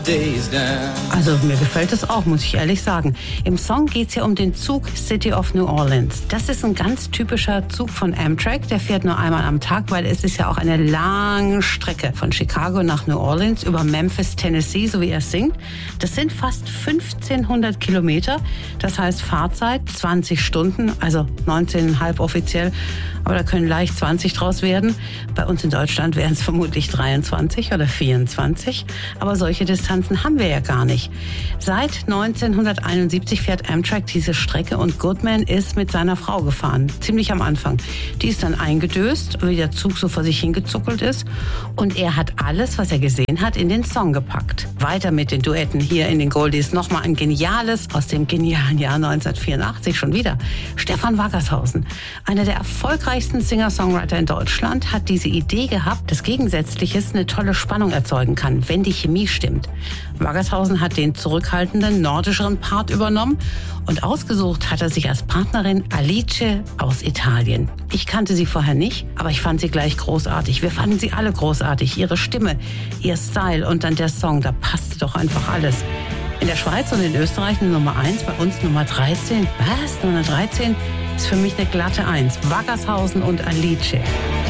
Also mir gefällt es auch, muss ich ehrlich sagen. Im Song geht es ja um den Zug City of New Orleans. Das ist ein ganz typischer Zug von Amtrak. Der fährt nur einmal am Tag, weil es ist ja auch eine lange Strecke von Chicago nach New Orleans über Memphis, Tennessee, so wie er singt. Das sind fast 1500 Kilometer. Das heißt Fahrzeit 20 Stunden, also 19,5 offiziell. Aber da können leicht 20 draus werden. Bei uns in Deutschland wären es vermutlich 23 oder 24. Aber solche Distanzen haben wir ja gar nicht. Seit 1971 fährt Amtrak diese Strecke und Goodman ist mit seiner Frau gefahren. Ziemlich am Anfang. Die ist dann eingedöst, wie der Zug so vor sich hingezuckelt ist. Und er hat alles, was er gesehen hat, in den Song gepackt. Weiter mit den Duetten hier in den Goldies. Nochmal ein geniales aus dem genialen Jahr 1984 schon wieder. Stefan Waggershausen, einer der erfolgreichsten Singer-Songwriter in Deutschland, hat diese Idee gehabt, dass Gegensätzliches eine tolle Spannung erzeugen kann, wenn die Chemie stimmt. Waggershausen hat den zurückhaltenden, nordischeren Part übernommen und ausgesucht hat er sich als Partnerin Alice aus Italien. Ich kannte sie vorher nicht, aber ich fand sie gleich großartig. Wir fanden sie alle großartig. Ihre Stimme, ihr Style und dann der Song, da passte doch einfach alles. In der Schweiz und in Österreich eine Nummer 1, bei uns Nummer 13. Was? Nummer 13? Ist für mich eine glatte 1. Waggershausen und Alice.